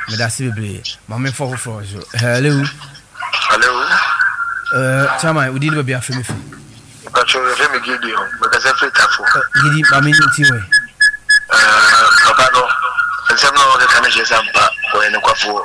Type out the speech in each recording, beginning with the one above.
Me da se bebre. Mama for so. Hello. Chama, we did be afemi fi. But you me Gideon because every tafo. Gidi mama nti we. Papa no. Nsem no the kan je sampa ko en kwafo.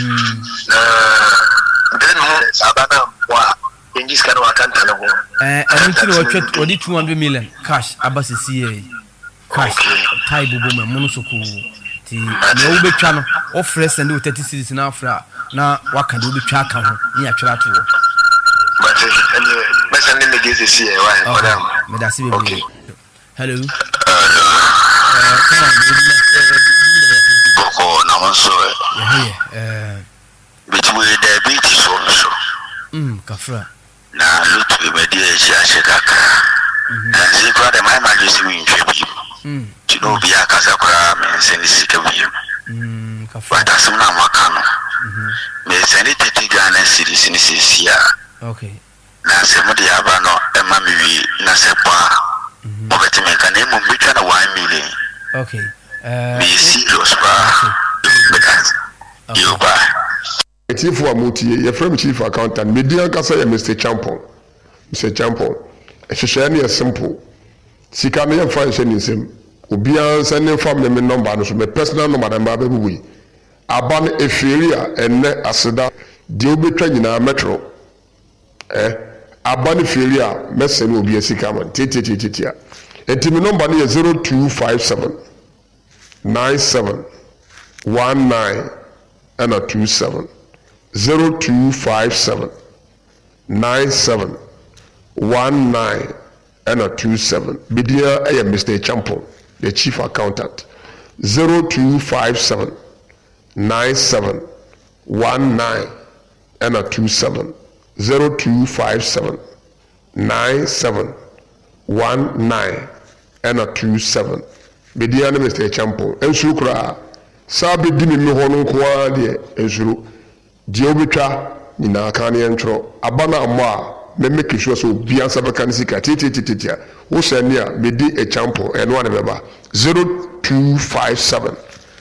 Then abana wa English kan wa kan tan ho. Everything we chat odi 200 million cash abasi CA. Cash tie bubu me mono soku. Ti na wo betwa no offer send wo 30 cities na afra na waka de wo betwa aka ho ni atwera to. But anyway, let's send the gigs this year. Why? Me da se be. Hello. Boko na onso. Between the beach so. Kafra. Na lutu be media chia kaka. Na si kwa de my majesty we ntwebi. Ti no bia kasa kwa me send sika wi. Kafra. But asuna maka no. Me send it to Ghana series ni sisia. Okay. Na se mo dia ba no e ma mi wi na se pa. Obeti me kan e mo bitwa na 1 million. Okay. Me serious ba. You ba. Chief wa mutie ye from chief accountant media kasa ye Mr. Champon. Mr. Champon. Ehwehwe na simple. Sika me fa nhye ni nsem. Obi an send family me number no so me personal number na ba bebu wi. Aba no efiri a enne aseda de obetwa nyina metro. Aba no efiri a mesem obi asika man. Tititia. Enti me number no 0257 97 19 and a 27 0257 97 19 and a 27. Bidia Mr. Champon, the chief accountant. 0257 97 19 and a 27 0257 97 19 and a 27. Bidia Mr. Champon. And Sukra. Sabi dimi mi hono kwa de ensuru die obetwa nyina aka ne ntro abana amwa me make sure so bia sabaka sika tititia wo sani a me di e champo eno ane beba 0257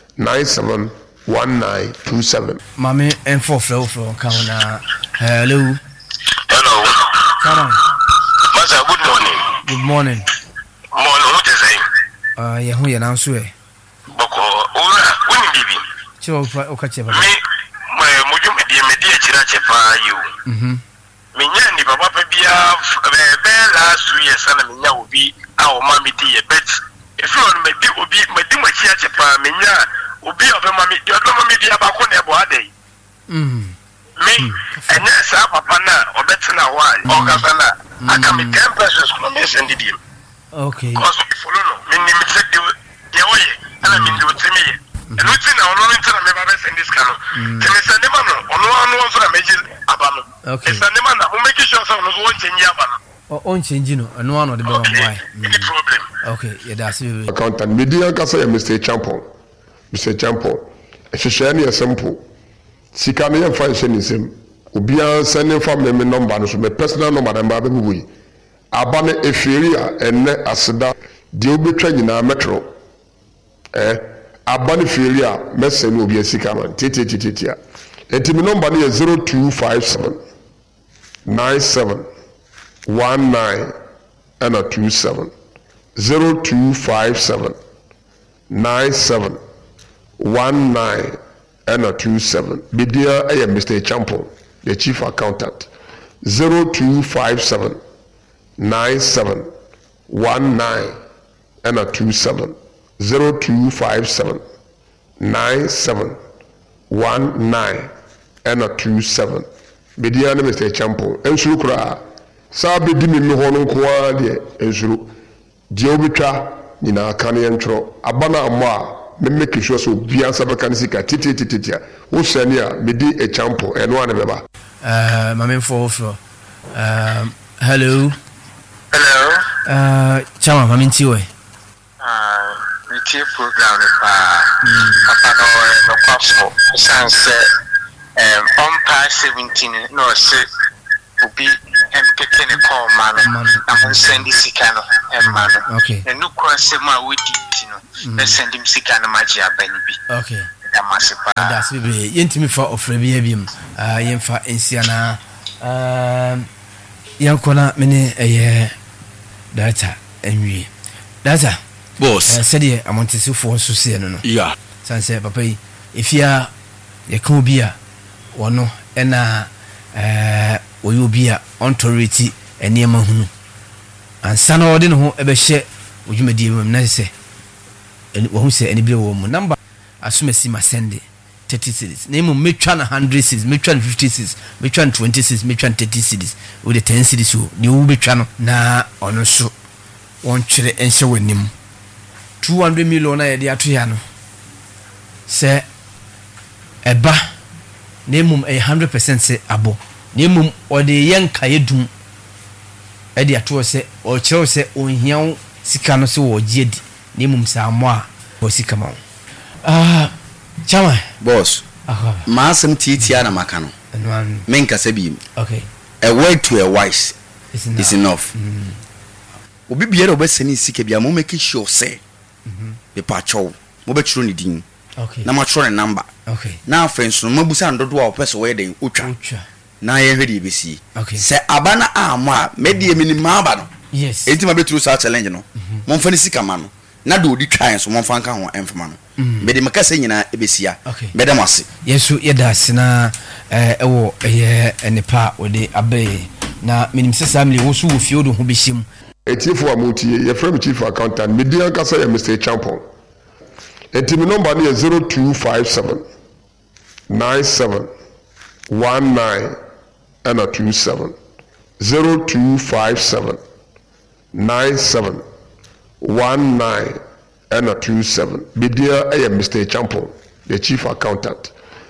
971927 mame enfo flow kan na hello Come on. Master, good morning. Good morning. Morning, what is saying? Yeah, who you now swear? Boko, ora, when bibi. Chill, okay, me, media chirachepa you. Minya ni papa bia last 2 years sana minya obi a o mami ti bet. If you on me di my chirachepa minya obi of mami di odo mami dia ba ko na ebo adai. Me, enya sa papa na obetina wa o gavana aka me 10 pesos ko me send him. Okay. Because we follow no. Me ni me check the way. Ana me do timi. And we think now no inter me ba send this kind of. Timi send them no. Ono so na meji abano. Okay. Send them na. We make sure so no so change abano. On change no. No one of the why. Any problem. Okay, yeah, that's it. Accountant media kasa ya Mr. Champon. Mr. Champon. Ehwehwe na simple. Sika me yemfa nhye nisem. Obi an send family me number no so me personal number na ba bebu yi. Abane efiri a enne aseda de obetwa nyina metro abane efiri a mesen obi asika man tititia enti me number no 0257 97 19 and a 27 0257 97 19 and a 27 bidia Mr. Champon, the chief accountant. 0257 97 19 and a 27 0257 97 19 and a 27 Bidiana Mr. Champo ensuru kura sabe di mi ho no kwa de ensuru die obetwa nyina aka ne ntro abana amo a me make sure so bia sabaka ne sika tititia wo sani a me di e champo eno ane beba mame for hello. Hello. Chama mami ntiwe. We take program papa no kwafo sanse on past 17 no se obi empeke ne call man am send sika no man Okay. And no kwase ma we di no send him sika na maji abani bi. Okay. Yamasipa. That's be yentimi fa ofre bi abiem. Yemfa ensiana yankona mene data enwie. Data boss. Said ye amontesifo so se no no. Yeah. Sanse papa yi efia ye kan obi a wono na oyo obi a ontority eniema hunu. Ansa na ode ne ho ebehye odwumadi mu na se wo se eni bi wo mu number asumasi masende 30 cities name metwa na 100 cities metwa na 50 cities metwa na 20 cities metwa na 30 cities with the 10 cities wo ni wo betwa no na ono so won twere enhye wanim 200 million na ye de ato ya no se eba name 100% se abo name ode yenka yedum e de ato se o kire se onhia sika no se wo giedi name sa amo a wo sika ma chama boss maasem titia na makano menka sabi okay a word to a wise is enough obi biere obeseni sika bia mo make sure say be pacho mo be chiro ni din okay na ma chiro ne number okay na friends no mabusa ndodo a opese we den otwa na ye hwede besi okay se abana ama medie minima aba no yes enti ma betru sa challenge no mo mfa ni sika ma no na do di twan so mo mfa nka ho enfama no mede makasa nyina ebesia mede mase yesu yeda sina ewo enipa ode abe na minim sesa mli wo so wo fie odo ho behim etifo amutie ye frame chief accountant media kasa ya Mr. Champon etimi number ni 0257 97 19 and 27 0257 97 19 and 27 media ya Mr. Champon the chief accountant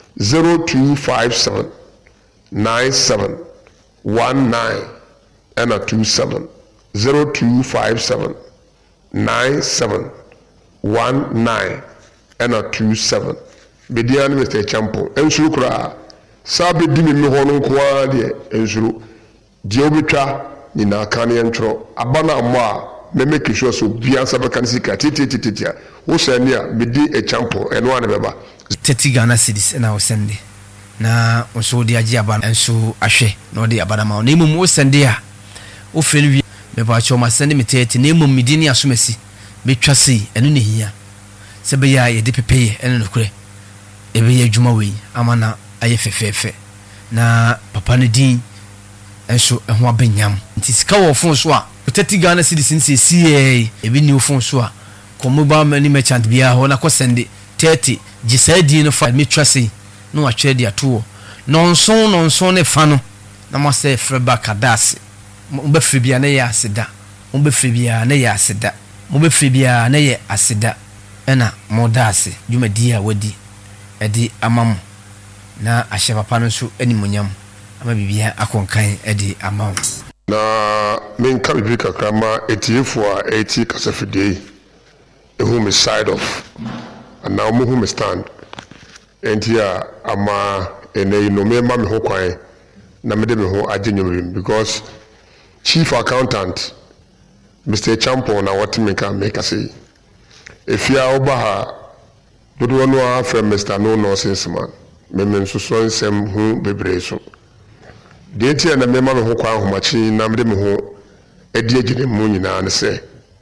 0257 97 19 and 27 0257 97 19 and 27 media ni Mr. Champon ensuru kura sabe di mi ho no kwa de ensuru di obetwa ni na kan ye ntro abana mo a me make sure so bia sabe kan sika titititia wo sani a medi e Champon eno ane beba 30 Ghana cedis na wo sende na so di agi abana enso ahwe na odi abana ma na mu wo sende a wo feli me ba choma sende me 30 na mu midini asomasi betwa sei eno ne hia sebe ya ye de pepeye eno no kure ebe ye adwuma we amana aye fefefe na papa ne din enso eho abanyam nti sika wo fon so a 30 Ghana cedis nse sie ebi ni wo fon so a ko mobile money merchant bia ho na ko sende 30 gisadi no fa me twase no wa twere dia to nonson ne fa no na mo se freba kadase mo be fribia na ya aseda mo be fribia na ya aseda mo be fribia na ya aseda ena mo dase dwumadi a wadi edi amam na ahye papa no so animonyam ama bibia akonkan edi amam na menka bibi kakrama etiefo a eti kasafide ehu me side off and now mo hu me stand entia ama ene no me ma me ho kwan na me de me ho agenyum because chief accountant Mr. Champon na what me can make say if you are oba dodo no a from Mr. No nonsense man me nso so nsem hu bebre so de entia na me ma me ho kwan ho machi na me de me ho edi agine mu nyina ne se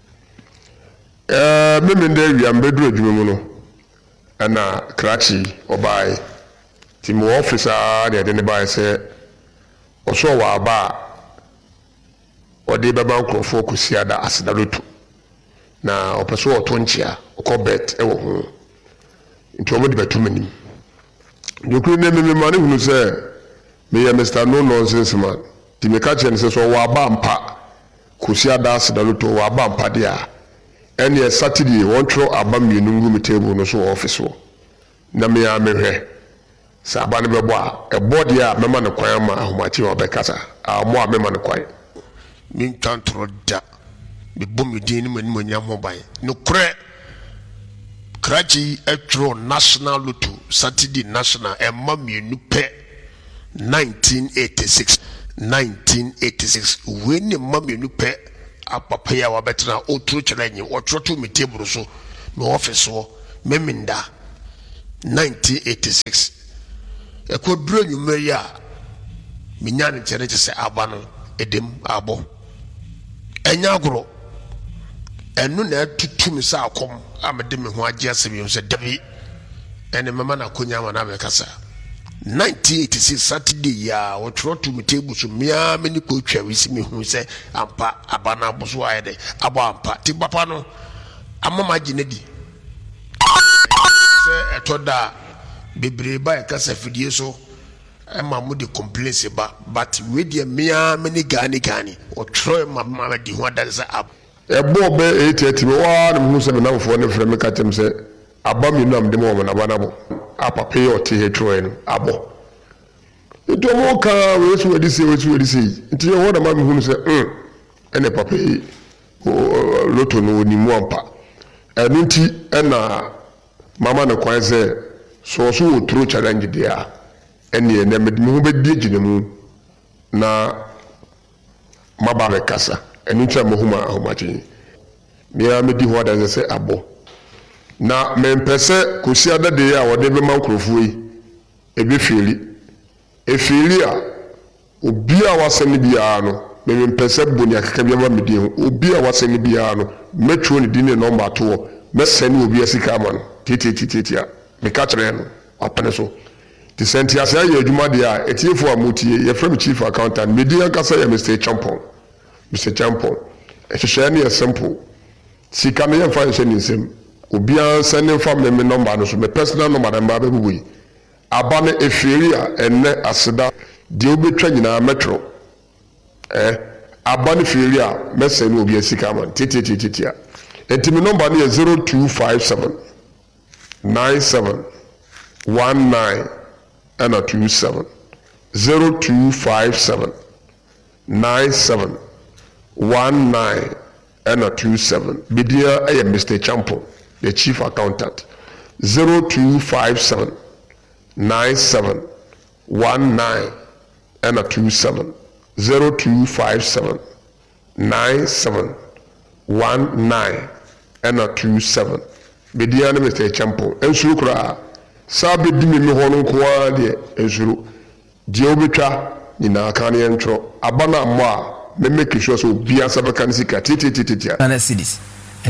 me nde wi ambedru adwuma mu no ana krachi obai ti mo officer de ne bai se oso wa ba ode baba nkrofo kusia da asedarotu na opeso otonchia okobet ewo ho nti omo de betumanim dokuru ne me mane hunu se me ya Mr. No nonsense man ti me ka chen se so wa ba mpa kusia da asedarotu wa ba mpa dia ene Saturday won tro abamienu ngum table no so office wo na me ya mehwe sa ba ne bebo a ebo dia mema ne kwan ma ahomachi obekasa mo a mema ne kwan min tantro da be bomi din ni mani nyam ho ban no kure krachi etro national lotto Saturday national emma mienu pe 1986 when emma mienu pe apapa ya wa betra otro challenge otro to me table so no office wo meminda 1986 ekoduro nyume ya minya ne tere se aba no edem abo enya agoro enu na tutum sa akom amede me ho agye asem se dabi ene mama na konya ma na be kasa 1986 Saturday ya wo tro to me table so mia me ni ko twa wisi me hu se ampa abana aboso ayede abo ampa ti papa no amama ginedi se etoda bebre ba e kasa fidie so ema mu de complaints ba but we de mia me ni gani wo tro mama di ho adare se ab ebo be 88 me wa na hu se me na fo ne frɛ me ka tem se abami nam de mo na bana bo apapa yo ti hetro en abo ito mo ka wesu wedi se nti yo na ma me hu se ene papa loto no ni mu ampa enu nti ena mama na kwan se so otro challenge dia ene na me hu be die gine mu na maba be kasa enu nti mo huma ahomachi me di ho da se abo na mempese kosi adade ya wode be mankrofo yi ebe efili a obi a wasani bia no mempese boni akaka bia ma medie ho obi a wasani bia no metro ni dine number 2 mesani obi asika man titi a me ka kire no apane so ti senti ase ya adwuma de a etiefo amotie ye from chief accountant media kasa ya Mr. Champon ehye ne simple sika me yemfa nhye ni nsem obian sending from me number no so me personal number na ba bebuyi aba me efiri a enne aseda de obetwa nyina metro aba ne firi a mesen obi asika man titi a enti me number no 0257 97 19 and 27 0257 97 19 and 27 bidia Mr. Champon, the chief accountant. 0257 97 19 and 27 0257 97 19 and 27 bidia Mr. Champon. Ensuru kura sabe dimi me hono kwa de ensuru die obetwa ni na kan ye ntro abana mo a me make sure so bia sabaka nsika titi Ghana cedis